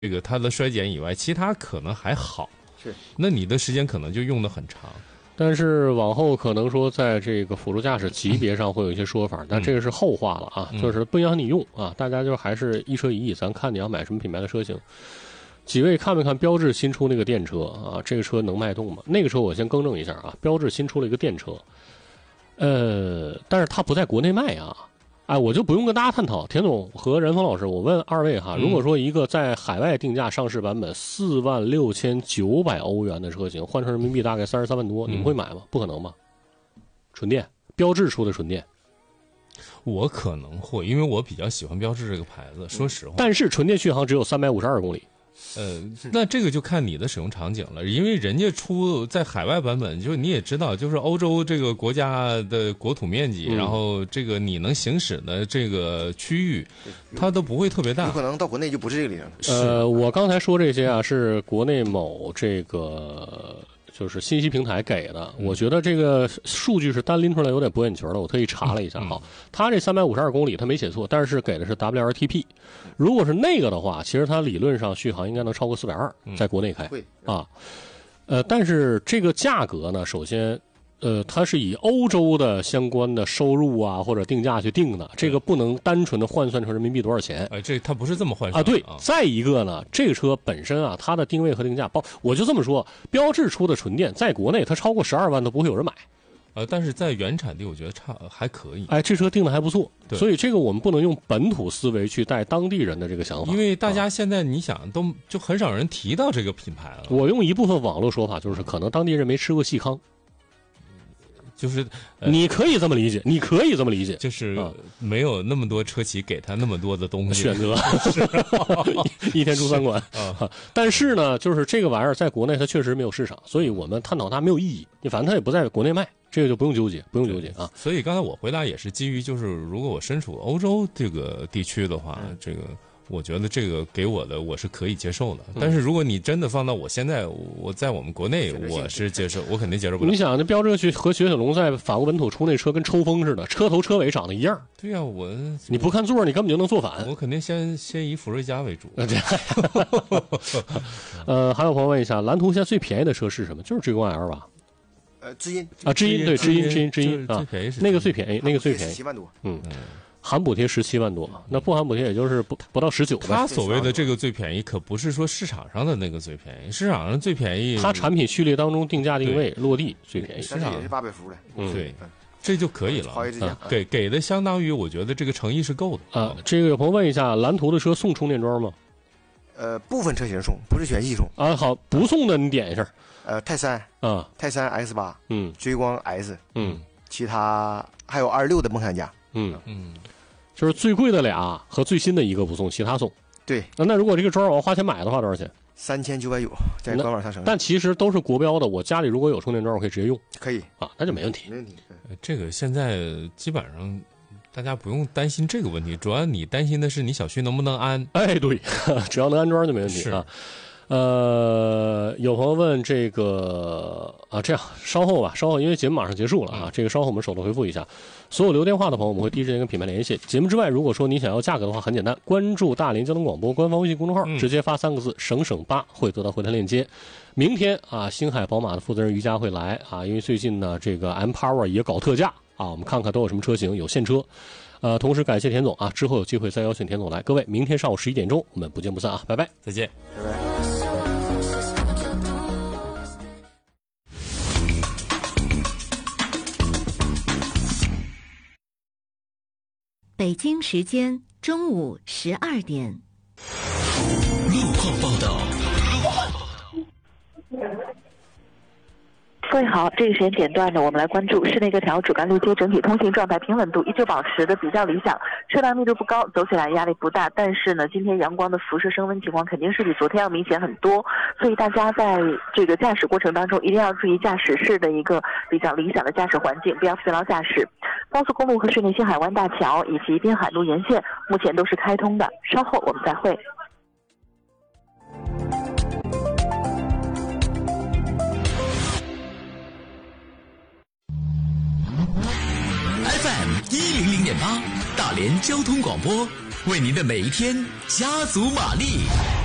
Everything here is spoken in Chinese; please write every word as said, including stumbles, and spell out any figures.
这个它的衰减以外，其他可能还好。 是， 那你的时间可能就用得很长。 但是往后可能说，在这个辅助驾驶级别上会有一些说法，嗯、但这个是后话了啊， 嗯、 就是不影响你用啊。大家就还是一车一议，咱看你要买什么品牌的车型。几位看没看标致新出那个电车啊？这个车能脉动吗？那个车我先更正一下啊，标致新出了一个电车，呃，但是它不在国内卖啊。哎，我就不用跟大家探讨。田总和任峰老师，我问二位哈，如果说一个在海外定价上市版本四万六千九百欧元的车型，换成人民币大概三十三万多，你们会买吗？不可能吧？纯电，标致出的纯电， 我可能会，因为我比较喜欢标致这个牌子，说实话。 但是纯电续航只有三百五十二公里。 呃，那这个就看你的使用场景了，因为人家出在海外版本，就你也知道，就是欧洲这个国家的国土面积，嗯、然后这个你能行驶的这个区域，它都不会特别大， 有可能到国内就不是这个理论。 呃，我刚才说这些啊，是国内某这个就是信息平台给的， 嗯、 我觉得这个数据是单拎出来有点博眼球的，我特意查了一下哈，嗯、它这三百五十二公里它没写错，但是给的是 W L T P。如果是那个的话，其实它理论上续航应该能超过四百二，在国内开、 嗯、 啊，呃，但是这个价格呢，首先，呃，它是以欧洲的相关的收入啊或者定价去定的，这个不能单纯的换算成人民币多少钱。 哎，这它不是这么换算啊。对，再一个呢，这个车本身啊，它的定位和定价，包我就这么说，标致出的纯电在国内它超过十二万都不会有人买。 呃，但是在原产地我觉得差还可以。 哎，这车定的还不错，所以这个我们不能用本土思维去带当地人的这个想法。 因为大家现在你想都就很少人提到这个品牌了。 我用一部分网络说法，就是可能当地人没吃过细糠。 就是、 呃、你可以这么理解，你可以这么理解， 就是没有那么多车企给他那么多的东西选择，一天出三馆。啊、但是呢，就是这个玩意儿在国内它确实没有市场，所以我们探讨它没有意义。你反正它也不在国内卖，这个就不用纠结，不用纠结啊。 所以刚才我回答也是基于，就是如果我身处欧洲这个地区的话， 嗯、 这个。我觉得这个给我的我是可以接受的，但是如果你真的放到我现在，我在我们国内我是接受，我肯定接受不了。 你想，那标致去和雪铁龙在法国本土出那车跟抽风似的，车头车尾长得一样。 对呀、啊，我你不看座，你根本就能坐反。 我肯定先先以福瑞加为主。 呃，还有朋友问一下，蓝图现在最便宜的车是什么？就是追光 L 吧？ 呃，知音啊，知音对，知音知音知音啊， 那个最便宜，那个最便宜， 七万多， 嗯。含补贴十七万多，那不含补贴也就是不不到十九。 他所谓的这个最便宜，可不是说市场上的那个最便宜，市场上最便宜， 它产品序列当中定价定位落地最便宜， 市场也是八百伏的， 嗯，对，这就可以了。 嗯、 给给的相当于，我觉得这个诚意是够的啊。这个有朋友问一下，蓝图的车送充电桩吗？ 呃，部分车型送，不是全系送啊。好，不送的你点一下。 呃，泰山啊， 泰山 X 八， 嗯， 追光 S， 嗯， 其他还有二十六的梦想家， 嗯嗯。 就是最贵的俩和最新的一个不送，其他送。 对， 那那如果这个桩我要花钱买的话，多少钱？ 三千九百九，在官网上升。 但其实都是国标的，我家里如果有充电桩，我可以直接用。 可以啊，那就没问题。 没问题。 这个现在基本上大家不用担心这个问题，主要你担心的是你小区能不能安。 哎，对，只要能安装就没问题啊。呃，有朋友问这个啊，这样稍后吧，稍后因为节目马上结束了啊，这个稍后我们手动回复一下。所有留电话的朋友，我们会第一时间跟品牌联系。节目之外，如果说你想要价格的话，很简单，关注大连交通广播官方微信公众号，直接发三个字“省省八”，会得到会谈链接。明天啊，星海宝马的负责人于佳会来啊，因为最近呢，这个 M Power 也搞特价啊，我们看看都有什么车型，有现车。呃，同时感谢田总啊，之后有机会再邀请田总来。各位，明天上午十一点钟，我们不见不散啊，拜拜， 再见， 拜拜。 北京时间中午十二点。 路况报道。 各位好，这个时间点段呢，我们来关注市内各条主干路街整体通行状态平稳度依旧保持的比较理想，车辆密度不高，走起来压力不大。但是呢，今天阳光的辐射升温情况肯定是比昨天要明显很多，所以大家在这个驾驶过程当中一定要注意驾驶室的一个比较理想的驾驶环境，不要疲劳驾驶。高速公路和市内新海湾大桥以及滨海路沿线目前都是开通的，稍后我们再会。 F M 一零零点八，大连交通广播，为您的每一天加足马力。